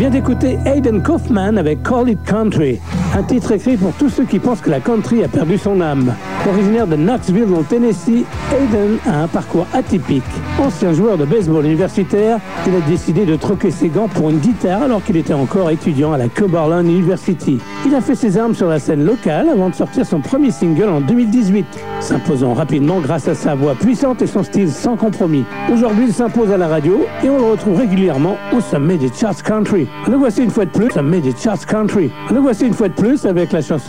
vient d'écouter Hayden Kaufman avec Call It Country, un titre écrit pour tous ceux qui pensent que la country a perdu son âme. Originaire de Knoxville, au Tennessee, Hayden a un parcours atypique. Ancien joueur de baseball universitaire, il a décidé de troquer ses gants pour une guitare alors qu'il était encore étudiant à la Cumberland University. Il a fait ses armes sur la scène locale avant de sortir son premier single en 2018, s'imposant rapidement grâce à sa voix puissante et son style sans compromis. Aujourd'hui, il s'impose à la radio et on le retrouve régulièrement au sommet des charts country. Le voici une fois de plus, sommet des charts country. Le voici une fois de plus avec la chanson